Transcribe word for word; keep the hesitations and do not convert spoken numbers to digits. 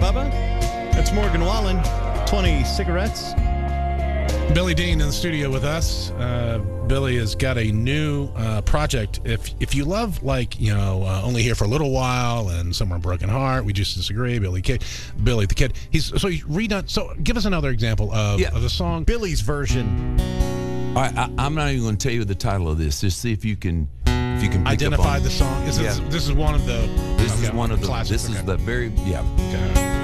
Bubba. That's Morgan Wallen. twenty cigarettes. Billy Dean in the studio with us. Uh, Billy has got a new uh, project. If if you love, like, you know, uh, Only Here for a Little While and Somewhere Broken Heart, We Just Disagree, Billy Kid, Billy the Kid. He's so he's redone. So give us another example of, Yeah. of the song. Billy's version. I, I, I'm not even going to tell you the title of this. Just see if you can, if you can pick Identify up on the song. Is this, Yeah. this is one of the. This okay, is one of the. classics. This Okay. is the very yeah. Okay.